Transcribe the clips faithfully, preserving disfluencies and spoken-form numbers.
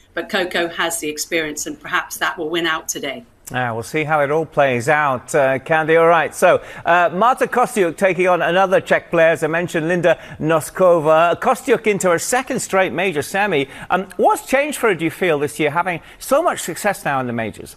but Coco has the experience, and perhaps that will win out today. Ah, we'll see how it all plays out, uh, Candy. All right, so uh, Marta Kostyuk taking on another Czech player, as I mentioned, Linda Noskova. Kostyuk into her second straight major semi. Um, what's changed for her, do you feel, this year, having so much success now in the majors?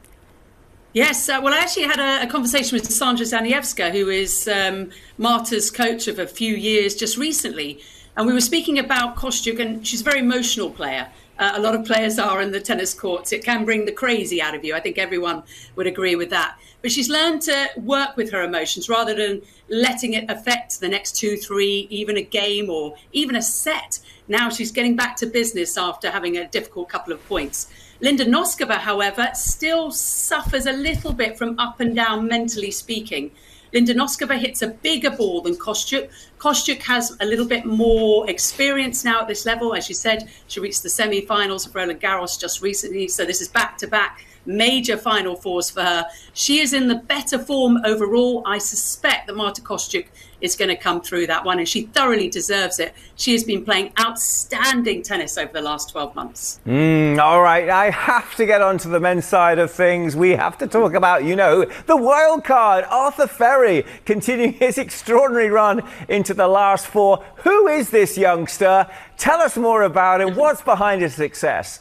Yes, uh, well, I actually had a, a conversation with Sandra Zaniewska, who is um, Marta's coach of a few years just recently. And we were speaking about Kostyuk, and she's a very emotional player. Uh, a lot of players are in the tennis courts. It can bring the crazy out of you. I think everyone would agree with that. But she's learned to work with her emotions rather than letting it affect the next two, three, even a game or even a set. Now she's getting back to business after having a difficult couple of points. Linda Noskova, however, still suffers a little bit from up and down, mentally speaking. Linda Noskova hits a bigger ball than Kostyuk. Kostyuk has a little bit more experience now at this level. As you said, she reached the semi-finals of Roland Garros just recently. So this is back-to-back major Final Fours for her. She is in the better form overall. I suspect that Marta Kostyuk is going to come through that one, and she thoroughly deserves it. She has been playing outstanding tennis over the last twelve months. Mm, all right, I have to get onto the men's side of things. We have to talk about, you know, the wild card, Arthur Ferry, continuing his extraordinary run into the last four. Who is this youngster? Tell us more about him. What's behind his success?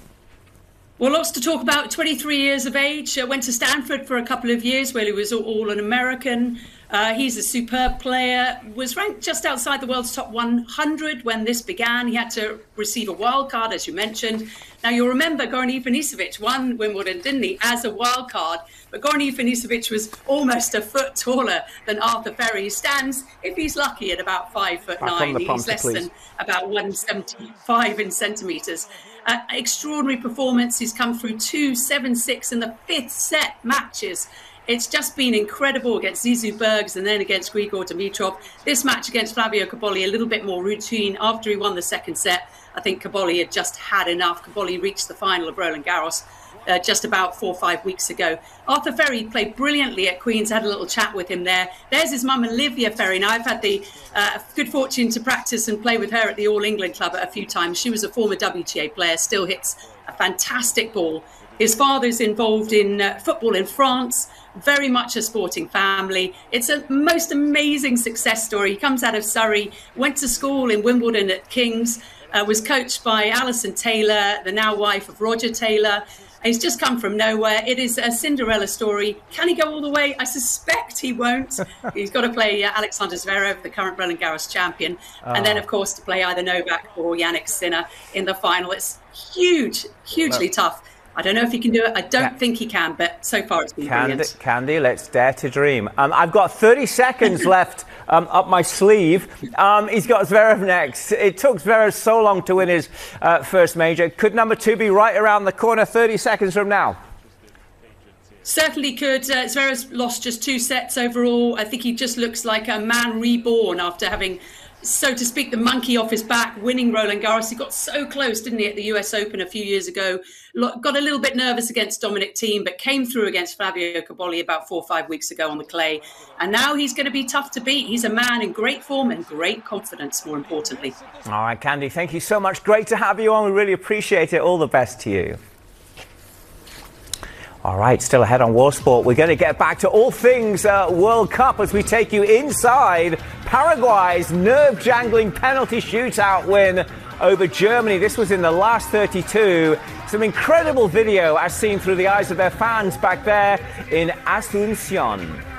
Well, lots to talk about. twenty-three years of age, uh, went to Stanford for a couple of years where he was all, all an American. Uh, he's a superb player, was ranked just outside the world's top one hundred when this began. He had to receive a wild card, as you mentioned. Now, you'll remember Goran Ivanisevic won Wimbledon, didn't he, as a wild card. But Goran Ivanisevic was almost a foot taller than Arthur Ferry. He stands, if he's lucky, at about five foot nine. He's prompter, less please. than about one seventy-five in centimetres. Uh, extraordinary performance. He's come through two, seven, six in the fifth set matches. It's just been incredible against Zizou Bergs and then against Grigor Dimitrov. This match against Flavio Cobolli, a little bit more routine. After he won the second set, I think Cobolli had just had enough. Cobolli reached the final of Roland Garros uh, just about four or five weeks ago. Arthur Ferry played brilliantly at Queen's. Had a little chat with him there. There's his mum, Olivia Ferry. Now, I've had the uh, good fortune to practice and play with her at the All England Club a few times. She was a former W T A player, still hits a fantastic ball. His father's involved in uh, football in France, very much a sporting family. It's a most amazing success story. He comes out of Surrey, went to school in Wimbledon at King's, uh, was coached by Alison Taylor, the now wife of Roger Taylor. He's just come from nowhere. It is a Cinderella story. Can he go all the way? I suspect he won't. He's got to play uh, Alexander Zverev, the current Roland Garros champion. Oh. And then, of course, to play either Novak or Jannik Sinner in the final. It's huge, hugely well, tough. I don't know if he can do it. I don't can, think he can, but so far it's been Candy, brilliant. Candy, let's dare to dream. Um, I've got thirty seconds left um, up my sleeve. Um, he's got Zverev next. It took Zverev so long to win his uh, first major. Could number two be right around the corner thirty seconds from now? Certainly could. Uh, Zverev's lost just two sets overall. I think he just looks like a man reborn after having, so to speak, the monkey off his back, winning Roland Garros. He got so close, didn't he, at the U S Open a few years ago. Got a little bit nervous against Dominic Thiem, but came through against Flavio Cobolli about four or five weeks ago on the clay. And now he's going to be tough to beat. He's a man in great form and great confidence, more importantly. All right, Candy, thank you so much. Great to have you on. We really appreciate it. All the best to you. All right, still ahead on World Sport. We're going to get back to all things uh, World Cup as we take you inside Paraguay's nerve-jangling penalty shootout win over Germany. This was in the last thirty-two. Some incredible video as seen through the eyes of their fans back there in Asunción.